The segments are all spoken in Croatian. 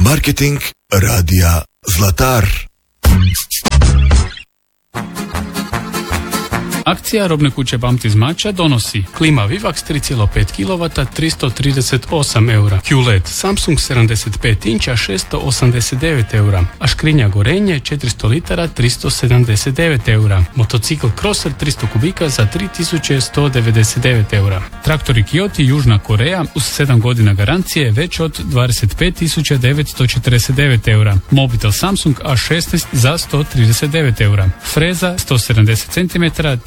Marketing radija Zlatar. Akcija robne kuće BAMT iz Mača donosi klima Vivax 3,5 kW 338 eura, QLED Samsung 75 inča 689 eura, a škrinja Gorenje 400 litara 379 eura, motocikl Crosser 300 kubika za 3199 eura. Traktori Kiyoti Južna Koreja uz 7 godina garancije već od 25.949 eura, mobitel Samsung A16 za 139 eura, freza 170 cm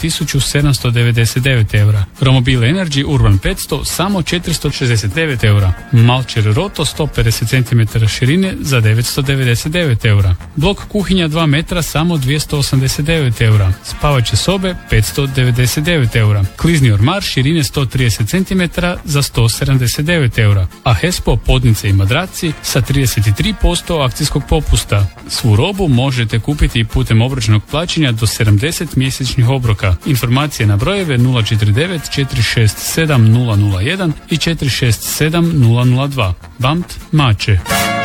1799 eura. Romobil Energy Urban 500 samo 469 eura. Malcher Roto 150 cm širine za 999 eura. Blok kuhinja 2 metra samo 289 eura. Spavaće sobe 599 eura. Klizni ormar širine 130 cm za 179 eura. A Hespo podnice i madraci sa 33% akcijskog popusta. Svu robu možete kupiti putem obročnog plaćanja do 70 mjesečnih obroka. Informacije na brojeve 049 467 001 i 467 002. BAMT Mače.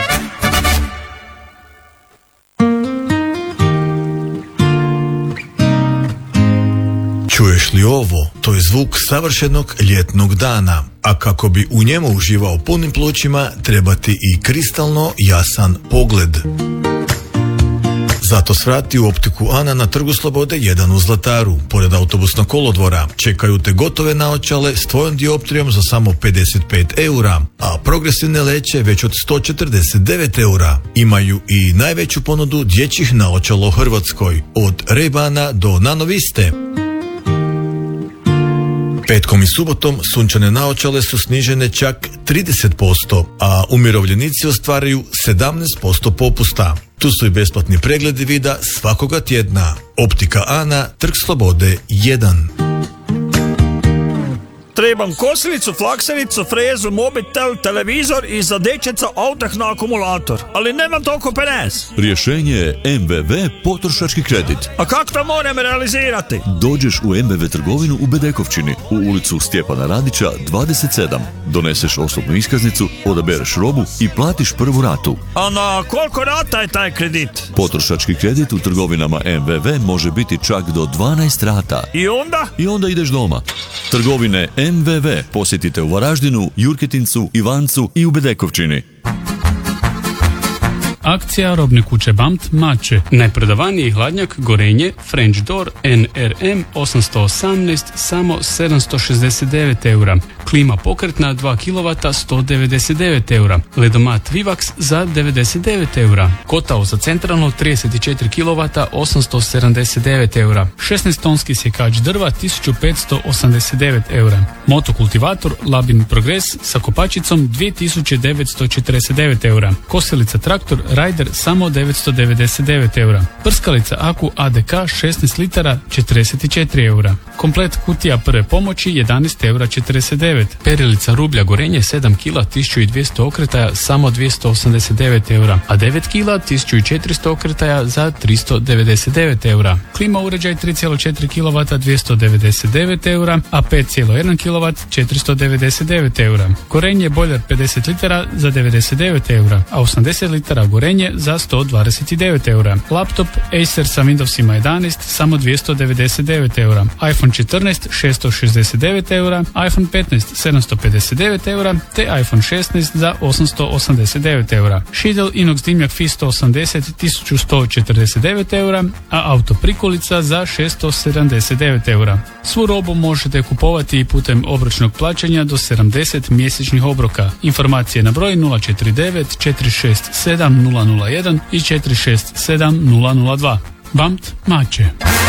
Čuješ li ovo? To je zvuk savršenog ljetnog dana, a kako bi u njemu uživao punim plućima, treba ti i kristalno jasan pogled. Zato svrati u optiku Ana na Trgu Slobode 1 u Zlataru, pored autobusnog kolodvora. Čekaju te gotove naočale s tvojom dioptrijom za samo 55 eura, a progresivne leće već od 149 eura. Imaju i najveću ponudu dječjih naočala u Hrvatskoj, od Ray-Bana do Nanoviste. Petkom i subotom sunčane naočale su snižene čak 30%, a umirovljenici ostvaraju 17% popusta. Tu su i besplatni pregledi vida svakoga tjedna. Optika Ana, Trg Slobode 1. Trebam kosilicu, flaksericu, frezu, mobitel, televizor i za dječeca autah na akumulator. Ali nemam toliko penes. Rješenje je MVV potrošački kredit. A kako to moram realizirati? Dođeš u MVV trgovinu u Bedekovčini, u ulicu Stjepana Radića 27. Doneseš osobnu iskaznicu, odabereš robu i platiš prvu ratu. A na koliko rata je taj kredit? Potrošački kredit u trgovinama MVV može biti čak do 12 rata. I onda? I onda ideš doma. Trgovine MVV posjetite u Varaždinu, Jurketincu, Ivancu i u Bedekovčini. Akcija robne kuće BAMT Mače. Najprodavaniji hladnjak Gorenje French Door NRM 818 samo 769 eura. Klima pokretna 2 kW 199 eura. Ledomat Vivax za 99 eura. Kotao za centralno 34 kW 879 eura. 16-tonski sjekač drva 1589 eura. Motokultivator Labin Progress sa kopačicom 2949 eura. Kosilica traktor Rider samo 999 eura. Prskalica Aku ADK 16 litara 44 eura. Komplet kutija prve pomoći 11 eura 49. Perilica rublja Gorenje 7 kg 1200 okretaja samo 289 eura, a 9 kg 1400 okretaja za 399 eura. Klima uređaj 3,4 kW 299 eura, a 5,1 kW 499 eura. Gorenje bojler 50 litara za 99 eura, a 80 litara Gorenje za 129 eura. Laptop Acer sa Windowsima 11 samo 299 eura. iPhone 14 669 eura, iPhone 15 759 eura, te iPhone 16 za 889 eura. Šidel inox dimnjak FI 180 1149 eura, a auto prikolica za 679 eura. Svu robu možete kupovati putem obročnog plaćanja do 70 mjesečnih obroka. Informacije na broj 049 467 001 i 467 002. BAMT Mače.